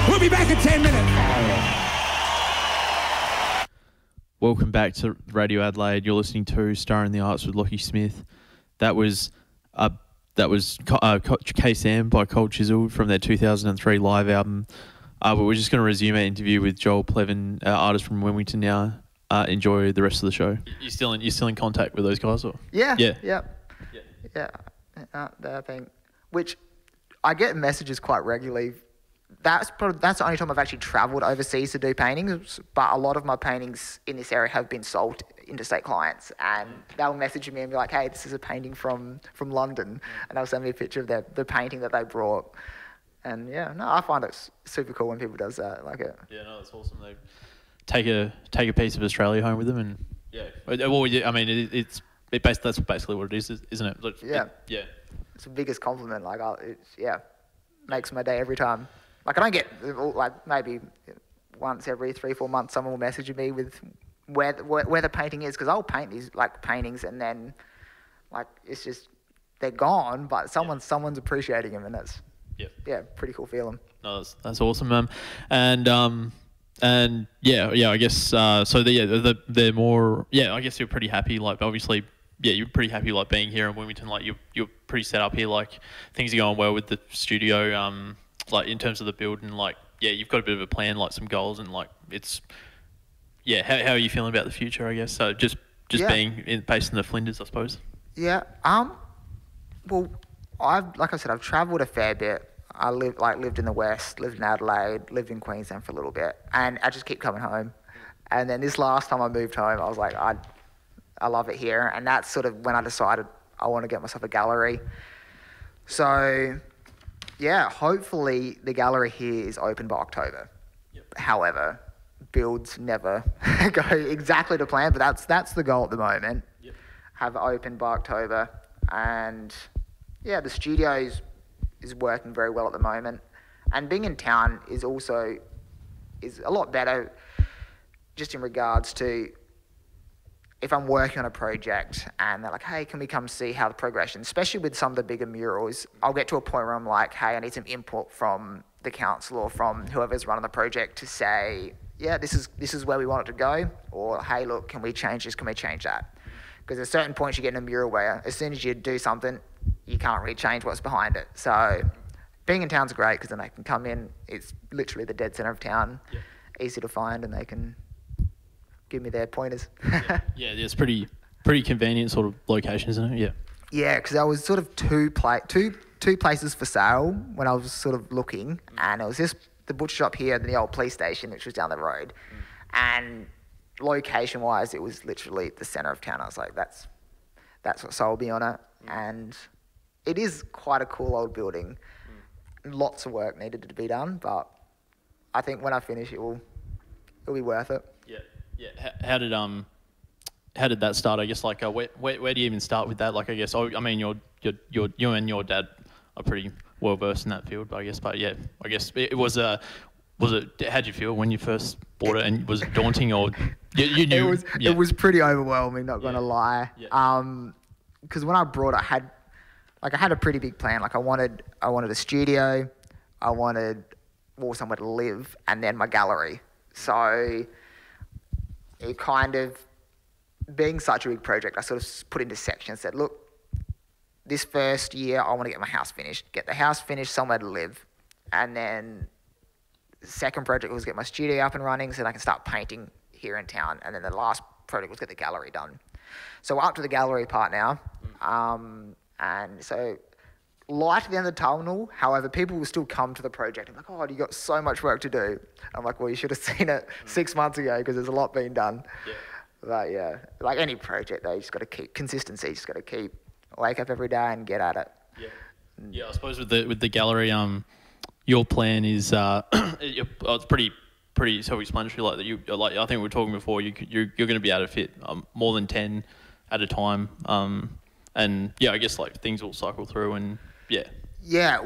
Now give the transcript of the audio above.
We'll be back in 10 minutes. Welcome back to Radio Adelaide. You're listening to Star in the Arts with Lockie Smith. That was K-Sam by Cold Chisel from their 2003 live album. But we're just going to resume our interview with Joel Plevin, artist from Wilmington now. Enjoy the rest of the show. You're still in contact with those guys, or? Yeah. Yeah. I think, which I get messages quite regularly. That's the only time I've actually travelled overseas to do paintings. But a lot of my paintings in this area have been sold to interstate clients, and they'll message me and be like, "Hey, this is a painting from London," and they'll send me a picture of the painting that they brought. And I find it super cool when people does that. Like it. Yeah, no, that's awesome. They take a piece of Australia home with them, and well, I mean, that's basically what it is, isn't it? Like, yeah. It's the biggest compliment. Like, makes my day every time. Like, I don't get, like, maybe once every 3-4 months someone will message me with where the painting is, because I'll paint these, like, paintings, and then, like, it's just, they're gone, but someone's appreciating them, and that's, pretty cool feeling. No, that's awesome, and I guess, so they're more, I guess you're pretty happy, like, obviously, you're pretty happy, like, being here in Wilmington, like, you're pretty set up here, like, things are going well with the studio, like, in terms of the build, and, like, you've got a bit of a plan, like, some goals, and, like, it's, how are you feeling about the future, I guess? So just being based in the Flinders, I suppose. Yeah, well, like I said, I've travelled a fair bit. I lived in the West, lived in Adelaide, lived in Queensland for a little bit, and I just keep coming home. And then this last time I moved home, I was like, I love it here, and that's sort of when I decided I want to get myself a gallery. So, hopefully the gallery here is open by October. Yep. However, builds never go exactly to plan, but that's the goal at the moment. Yep. Have it open by October, and the studio is working very well at the moment, and being in town is a lot better, just in regards to if I'm working on a project and they're like, hey, can we come see how the progression, especially with some of the bigger murals, I'll get to a point where I'm like, hey, I need some input from the council or from whoever's running the project to say, this is where we want it to go, or hey, look, can we change this, can we change that? Because at certain points you get in a mural where as soon as you do something, you can't really change what's behind it. So being in town's great, because then they can come in, it's literally the dead centre of town, easy to find, and they can give me their pointers. It's pretty convenient sort of location, isn't it? Yeah, because there was sort of two places for sale when I was sort of looking, and it was the butcher shop here and the old police station, which was down the road. And location-wise, it was literally the centre of town. I was like, that's what sold me on it. And it is quite a cool old building. Lots of work needed to be done, but I think when I finish, it'll be worth it. Yeah. How did that start? I guess, like, where do you even start with that? Like, I guess, I mean, you and your dad are pretty well versed in that field, I guess. But I guess it was how'd you feel when you first bought it, and was it daunting, or you knew? It was pretty overwhelming, not gonna lie. Because when I brought it, I had a pretty big plan. Like, I wanted a studio, I wanted somewhere to live, and then my gallery. So it kind of, being such a big project, I sort of put into sections, said, look, this first year I want to get my house finished, somewhere to live, and then the second project was get my studio up and running so that I can start painting here in town, and then the last project was get the gallery done. So we're up to the gallery part now, and so light at the end of the tunnel. However, people will still come to the project and be like, oh, you got so much work to do. I'm like, well, you should have seen it 6 months ago, because there's a lot being done. But like any project, though, you just got to keep consistency. You just got to wake up every day and get at it. I suppose with the gallery, your plan is it's pretty self-explanatory. Like that, I think we were talking before. You're going to be able to fit more than 10 at a time. And I guess, like, things will cycle through, and Yeah,